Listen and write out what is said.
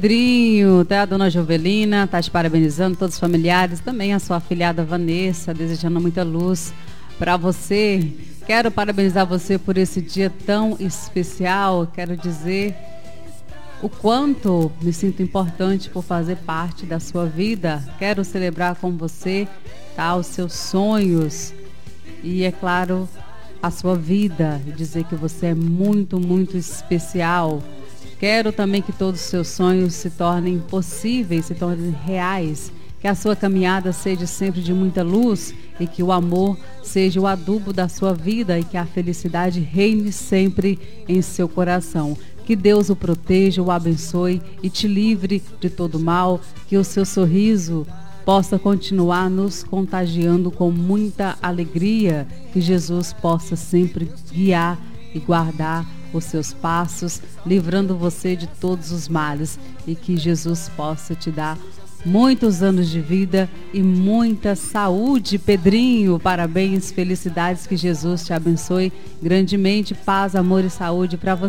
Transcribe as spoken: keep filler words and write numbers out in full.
Pedrinho, tá? A dona Jovelina tá te parabenizando, todos os familiares, também a sua afilhada Vanessa, desejando muita luz para você. Quero parabenizar você por esse dia tão especial. Quero dizer o quanto me sinto importante por fazer parte da sua vida. Quero celebrar com você, tá, os seus sonhos e, é claro, a sua vida, e dizer que você é muito, muito especial. Quero também que todos os seus sonhos se tornem possíveis, se tornem reais, que a sua caminhada seja sempre de muita luz e que o amor seja o adubo da sua vida e que a felicidade reine sempre em seu coração. Que Deus o proteja, o abençoe e te livre de todo mal, que o seu sorriso possa continuar nos contagiando com muita alegria, que Jesus possa sempre guiar e guardar os seus passos, livrando você de todos os males, e que Jesus possa te dar muitos anos de vida e muita saúde, Pedrinho. Parabéns, felicidades, que Jesus te abençoe grandemente, paz, amor e saúde para você.